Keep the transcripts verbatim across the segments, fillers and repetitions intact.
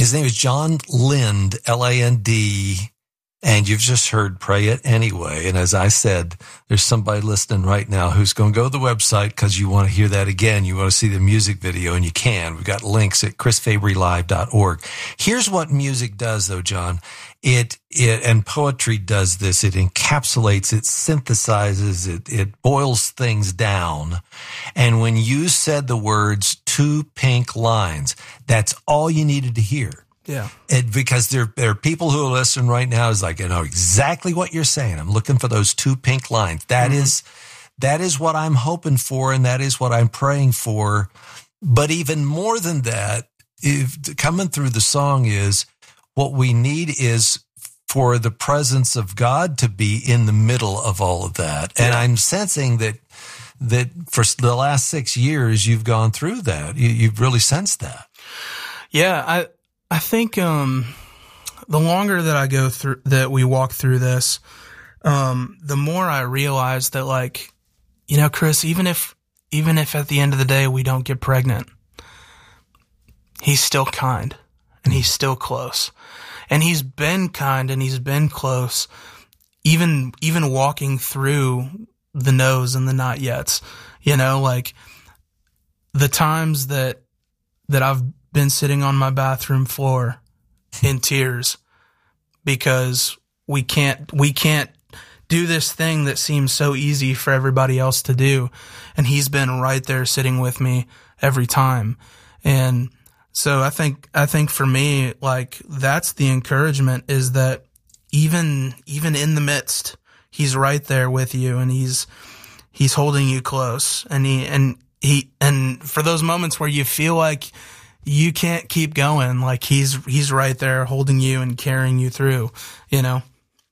His name is John Lind, L A N D. And you've just heard Pray It Anyway. And as I said, there's somebody listening right now who's going to go to the website because you want to hear that again. You want to see the music video, and you can. We've got links at chris fabry live dot org. Here's what music does, though, John. It, it, and poetry does this. It encapsulates, it synthesizes, it, it boils things down. And when you said the words two pink lines, that's all you needed to hear. Yeah. And because there, there are people who are listening right now is like, I know exactly what you're saying. I'm looking for those two pink lines. That mm-hmm. is, that is what I'm hoping for. And that is what I'm praying for. But even more than that, if coming through the song is what we need is for the presence of God to be in the middle of all of that. And yeah. I'm sensing that, that for the last six years, you've gone through that. You, you've really sensed that. Yeah. I, I think, um, the longer that I go through, that we walk through this, um, the more I realize that, like, you know, Chris, even if, even if at the end of the day we don't get pregnant, he's still kind and he's still close, and he's been kind and he's been close, even, even walking through the no's and the not yets, you know, like the times that, that I've been sitting on my bathroom floor in tears because we can't, we can't do this thing that seems so easy for everybody else to do. And he's been right there sitting with me every time. And so I think, I think for me, like, that's the encouragement, is that even, even in the midst, he's right there with you, and he's, he's holding you close. And he, and he, and for those moments where you feel like you can't keep going, like, he's, he's right there holding you and carrying you through, you know?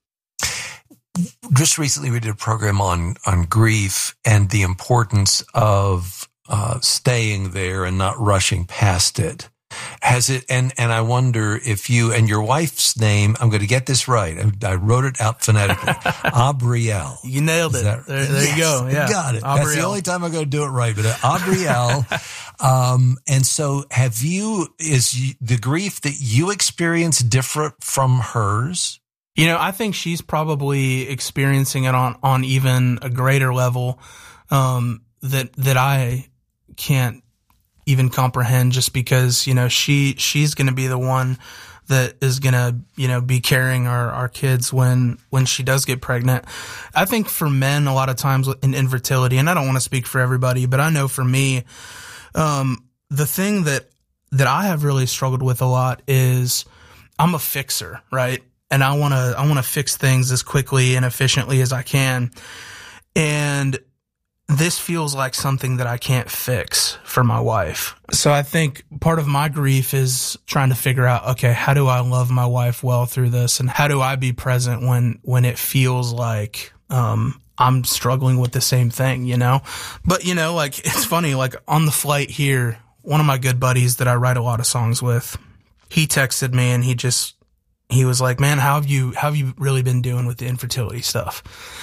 Just recently we did a program on, on grief and the importance of, uh, staying there and not rushing past it. Has it, and, and I wonder if you, and your wife's name, I'm going to get this right. I, I wrote it out phonetically. Abrielle. You nailed it. That, there there yes, you go. Yeah. Got it. Abrielle. That's the only time I'm going to do it right, but uh, Abrielle. um, and so have you, is you, the grief that you experience different from hers? You know, I think she's probably experiencing it on, on even a greater level, um, that, that I can't even comprehend, just because, you know, she, she's going to be the one that is going to, you know, be carrying our, our kids when, when she does get pregnant. I think for men, a lot of times in infertility, and I don't want to speak for everybody, but I know for me, um, the thing that, that I have really struggled with a lot is I'm a fixer, right? And I want to, I want to fix things as quickly and efficiently as I can. And this feels like something that I can't fix for my wife. So I think part of my grief is trying to figure out, okay, how do I love my wife well through this? And how do I be present when, when it feels like, um, I'm struggling with the same thing, you know? But, you know, like, it's funny, like, on the flight here, one of my good buddies that I write a lot of songs with, he texted me and he just, he was like, man, how have you, how have you really been doing with the infertility stuff?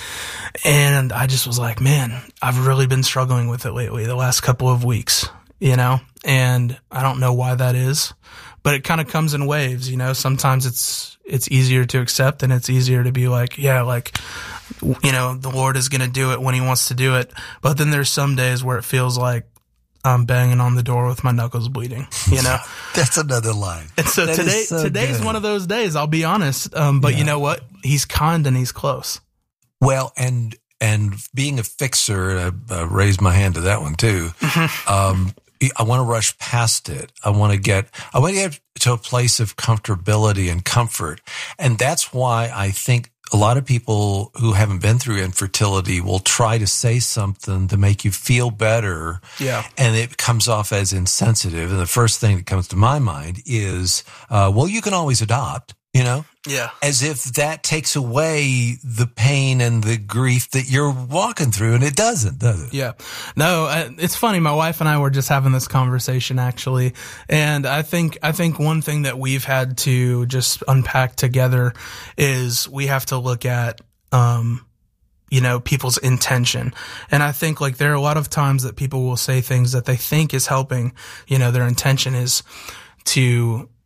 And I just was like, man, I've really been struggling with it lately, the last couple of weeks, you know, and I don't know why that is, but it kind of comes in waves, you know. Sometimes it's, it's easier to accept, and it's easier to be like, yeah, like, you know, the Lord is going to do it when he wants to do it. But then there's some days where it feels like I'm banging on the door with my knuckles bleeding, you know. That's another line. And so that today, so today's good. one of those days, I'll be honest. Um, but yeah. You know what? He's kind and he's close. Well, and, and being a fixer, I, I raised my hand to that one too. um, I want to rush past it. I want to get, I want to get to a place of comfortability and comfort. And that's why I think a lot of people who haven't been through infertility will try to say something to make you feel better. Yeah. And it comes off as insensitive. And the first thing that comes to my mind is, uh, well, you can always adopt, you know? Yeah. As if that takes away the pain and the grief that you're walking through. And it doesn't, does it? Yeah. No, it's funny. My wife and I were just having this conversation actually. And I think, I think one thing that we've had to just unpack together is we have to look at, um, you know, people's intention. And I think, like, there are a lot of times that people will say things that they think is helping, you know, their intention is to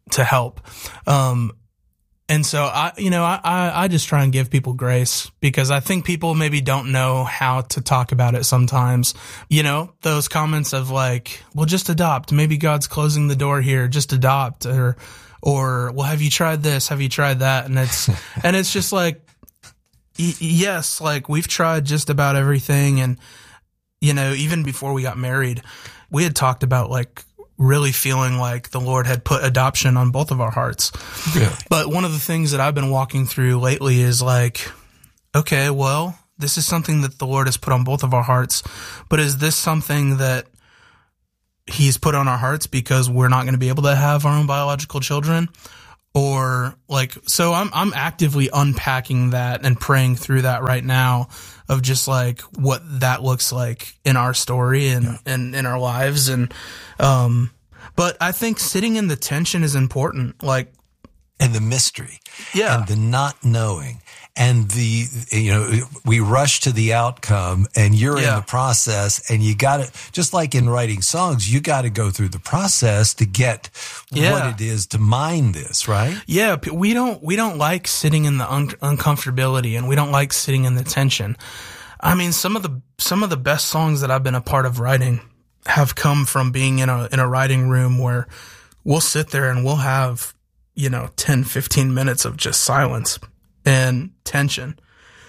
to help. Um, and so I, you know, I, I, I just try and give people grace because I think people maybe don't know how to talk about it sometimes. You know, those comments of like, well, just adopt. Maybe God's closing the door here. Just adopt. Or, or, well, have you tried this? Have you tried that? And it's, and it's just like, y- yes, like we've tried just about everything. And, you know, even before we got married, we had talked about like, really feeling like the Lord had put adoption on both of our hearts. Really? But one of the things that I've been walking through lately is like, okay, well, this is something that the Lord has put on both of our hearts, but is this something that He's put on our hearts because we're not going to be able to have our own biological children? Or like, so I'm, I'm actively unpacking that and praying through that right now of just like what that looks like in our story and, yeah. and in our lives. And, um, but I think sitting in the tension is important. Like, and the mystery, yeah, and the not knowing, and the, you know, we rush to the outcome, and you're yeah. in the process, and you got to, just like in writing songs, you got to go through the process to get yeah. what it is to mine this, right? Yeah, we don't we don't like sitting in the un- uncomfortability, and we don't like sitting in the tension. I mean, some of the some of the best songs that I've been a part of writing have come from being in a in a writing room where we'll sit there and we'll have, you know, ten, fifteen minutes of just silence and tension.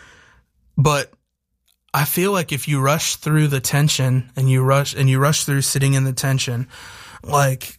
But I feel like if you rush through the tension and you rush and you rush through sitting in the tension, like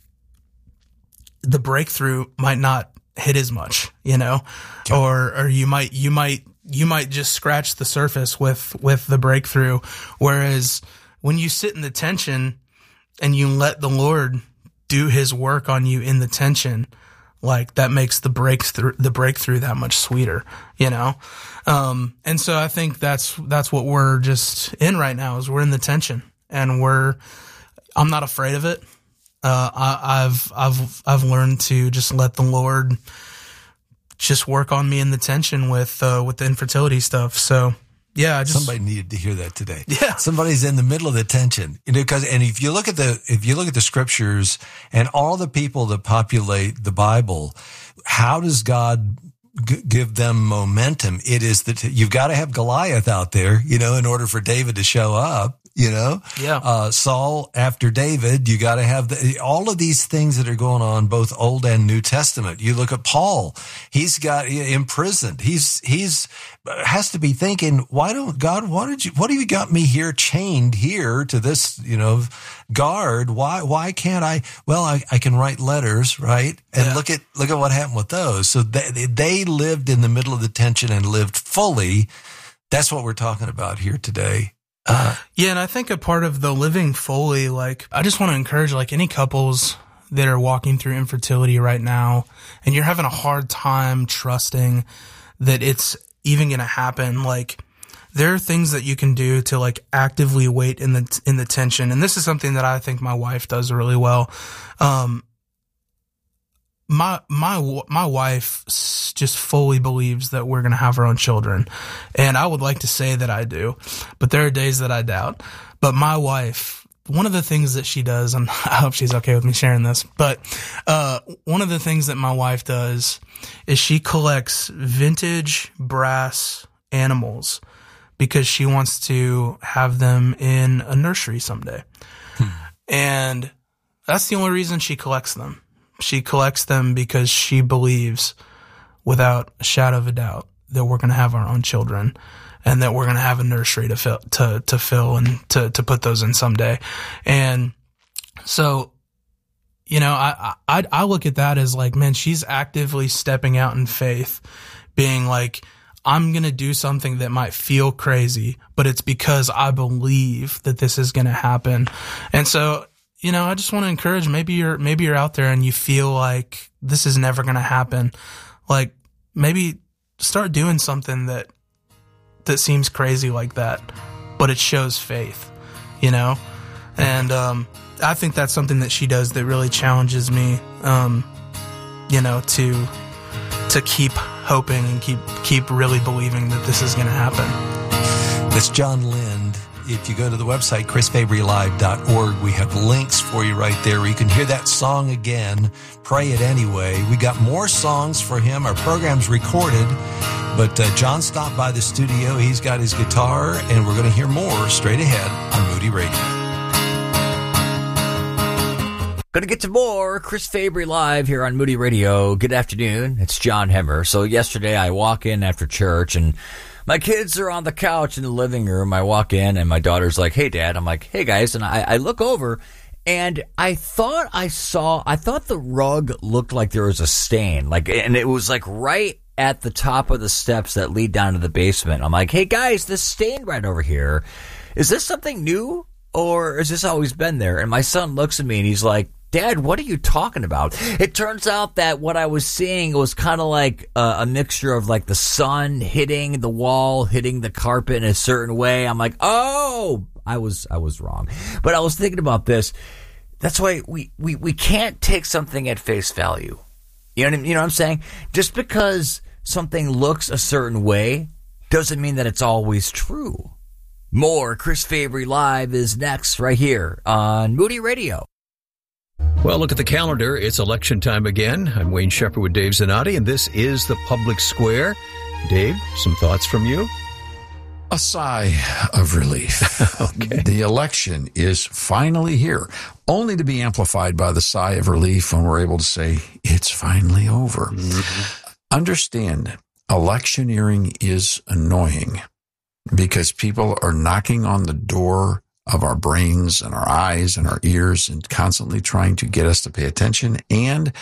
the breakthrough might not hit as much, you know, okay. or, or you might, you might, you might just scratch the surface with, with the breakthrough. Whereas when you sit in the tension and you let the Lord do His work on you in the tension, like that makes the breakthrough, the breakthrough that much sweeter, you know? Um, and so I think that's, that's what we're just in right now is we're in the tension and we're, I'm not afraid of it. Uh, I, I've, I've, I've learned to just let the Lord just work on me in the tension with, uh, with the infertility stuff. So yeah, I just, somebody needed to hear that today. Yeah. Somebody's in the middle of the tension, you know, cause, and if you look at the, if you look at the scriptures and all the people that populate the Bible, how does God g- give them momentum? It is that you've got to have Goliath out there, you know, in order for David to show up. You know, yeah. Uh, Saul after David, you got to have the, all of these things that are going on, both Old and New Testament. You look at Paul; he's got imprisoned. He's he's has to be thinking, why don't God? Why did you? What have you got me here, chained here to this, you know, guard? Why why can't I? Well, I, I can write letters, right? And yeah. look at look at what happened with those. So they they lived in the middle of the tension and lived fully. That's what we're talking about here today. Uh, yeah, and I think a part of the living fully, like, I just want to encourage, like, any couples that are walking through infertility right now, and you're having a hard time trusting that it's even going to happen, like, there are things that you can do to, like, actively wait in the in the tension, and this is something that I think my wife does really well. Um, My, my, my wife just fully believes that we're going to have our own children. And I would like to say that I do, but there are days that I doubt. But my wife, one of the things that she does, and I hope she's okay with me sharing this, but, uh, one of the things that my wife does is she collects vintage brass animals because she wants to have them in a nursery someday. Hmm. And that's the only reason she collects them. She collects them because she believes without a shadow of a doubt that we're going to have our own children and that we're going to have a nursery to fill, to, to fill and to, to put those in someday. And so, you know, I, I, I look at that as like, man, she's actively stepping out in faith, being like, I'm going to do something that might feel crazy, but it's because I believe that this is going to happen. And so, you know, I just want to encourage, maybe you're, maybe you're out there and you feel like this is never going to happen. Like maybe start doing something that, that seems crazy like that, but it shows faith, you know? And, um, I think that's something that she does that really challenges me, um, you know, to, to keep hoping and keep, keep really believing that this is going to happen. It's John Lind. if you go to the website, chris fabry live dot org, we have links for you right there where you can hear that song again, Pray It Anyway. We got more songs for him. Our program's recorded, but uh, John stopped by the studio. He's got his guitar, and we're going to hear more straight ahead on Moody Radio. Going to get to more Chris Fabry Live here on Moody Radio. Good afternoon. It's John Hemmer. So yesterday I walk in after church and my kids are on the couch in the living room. I walk in and my daughter's like, hey, Dad. I'm like, hey, guys. And I, I look over and I thought I saw, I thought the rug looked like there was a stain. Like, and it was like right at the top of the steps that lead down to the basement. I'm like, hey, guys, this stain right over here. Is this something new or has this always been there? And my son looks at me and he's like, Dad, what are you talking about? It turns out that what I was seeing was kind of like a, a mixture of like the sun hitting the wall, hitting the carpet in a certain way. I'm like, oh, I was I was wrong. But I was thinking about this. That's why we, we, we can't take something at face value. You know what I mean? You know what I'm saying? Just because something looks a certain way doesn't mean that it's always true. More Chris Fabry Live is next right here on Moody Radio. Well, look at the calendar. It's election time again. I'm Wayne Shepherd with Dave Zanotti, and this is the Public Square. Dave, some thoughts from you? A sigh of relief. Okay. The election is finally here, only to be amplified by the sigh of relief when we're able to say, it's finally over. Mm-hmm. Understand, electioneering is annoying because people are knocking on the door of our brains and our eyes and our ears and constantly trying to get us to pay attention and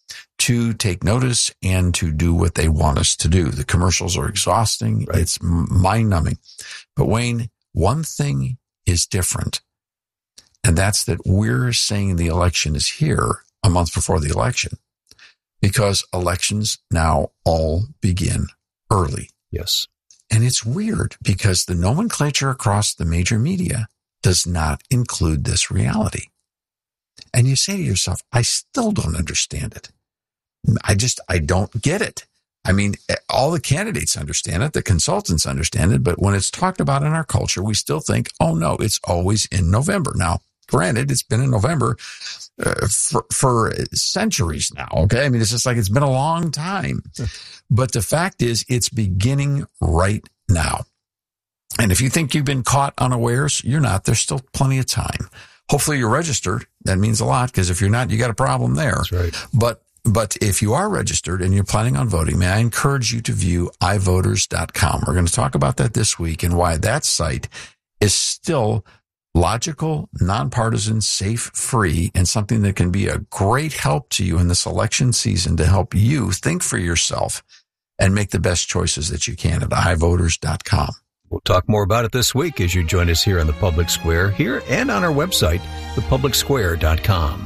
to take notice and to do what they want us to do. The commercials are exhausting. Right. It's mind-numbing. But Wayne, one thing is different, and that's that we're saying the election is here a month before the election because elections now all begin early. Yes. And it's weird because the nomenclature across the major media does not include this reality. And you say to yourself, I still don't understand it. I just, I don't get it. I mean, all the candidates understand it, the consultants understand it, but when it's talked about in our culture, we still think, oh no, it's always in November. Now, granted, it's been in November uh, for, for centuries now, okay? I mean, it's just like it's been a long time. But the fact is, it's beginning right now. And if you think you've been caught unawares, you're not. There's still plenty of time. Hopefully you're registered. That means a lot because if you're not, you got a problem there. That's right. But but if you are registered and you're planning on voting, may I encourage you to view i voters dot com. We're going to talk about that this week and why that site is still logical, nonpartisan, safe, free, and something that can be a great help to you in this election season to help you think for yourself and make the best choices that you can at i voters dot com. We'll talk more about it this week as you join us here on the Public Square, here and on our website, the public square dot com.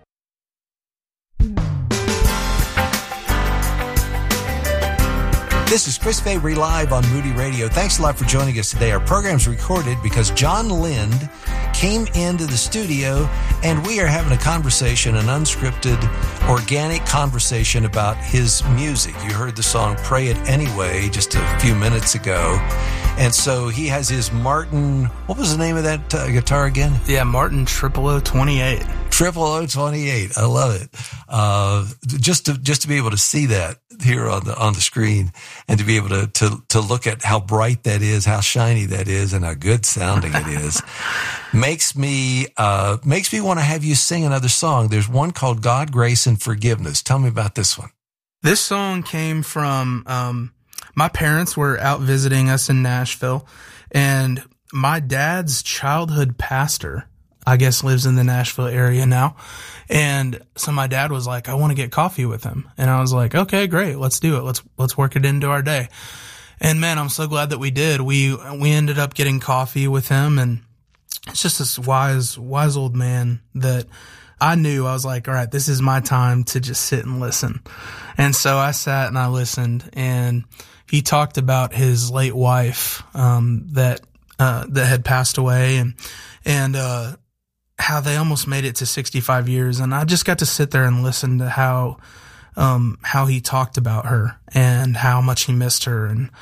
This is Chris Fabry Live on Moody Radio. Thanks a lot for joining us today. Our program's recorded because John Lind came into the studio and we are having a conversation, an unscripted, organic conversation about his music. You heard the song Pray It Anyway just a few minutes ago. And so he has his Martin, what was the name of that uh, guitar again? Yeah, Martin Triple O twenty-eight. Triple O twenty-eight. I love it. Uh, just to, just to be able to see that here on the, on the screen and to be able to, to, to look at how bright that is, how shiny that is, and how good sounding it is makes me, uh, makes me want to have you sing another song. There's one called God, Grace, and Forgiveness. Tell me about this one. This song came from, um, my parents were out visiting us in Nashville, and my dad's childhood pastor, I guess, lives in the Nashville area now. And so my dad was like, I want to get coffee with him. And I was like, okay, great. Let's do it. Let's, let's work it into our day. And man, I'm so glad that we did. We, we ended up getting coffee with him, and it's just this wise, wise old man that I knew. I was like, all right, this is my time to just sit and listen. And so I sat and I listened, and he talked about his late wife, um, that, uh, that had passed away, and, and, uh, how they almost made it to sixty-five years. And I just got to sit there and listen to how, um, how he talked about her and how much he missed her. And,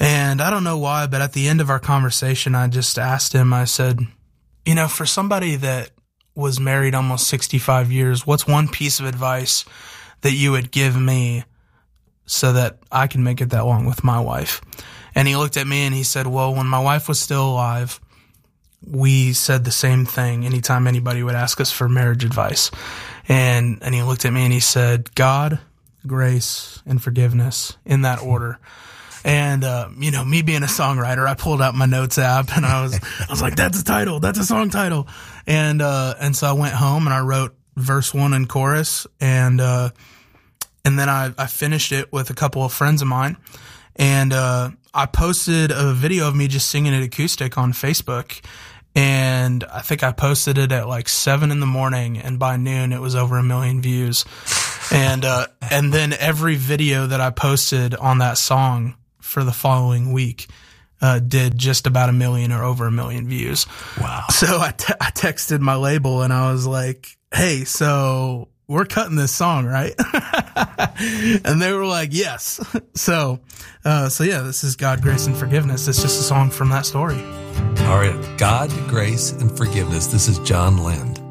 And I don't know why, but at the end of our conversation, I just asked him, I said, you know, for somebody that was married almost sixty-five years, what's one piece of advice that you would give me so that I can make it that long with my wife? And he looked at me and he said, well, when my wife was still alive, we said the same thing anytime anybody would ask us for marriage advice. And, and he looked at me and he said, God, grace, and forgiveness, in that order. And, uh, you know, me being a songwriter, I pulled out my notes app and I was, I was like, that's a title. That's a song title. And, uh, and so I went home and I wrote verse one and chorus. And, uh, and then I, I finished it with a couple of friends of mine. And, uh, I posted a video of me just singing it acoustic on Facebook. And I think I posted it at like seven in the morning. And by noon, it was over a million views. And, uh, and then every video that I posted on that song for the following week, uh, did just about a million or over a million views. Wow. So I, te- I texted my label and I was like, hey, so we're cutting this song, right? And they were like, yes. So, uh, so yeah, this is God, Grace, and Forgiveness. It's just a song from that story. All right. God, Grace, and Forgiveness. This is John Lind.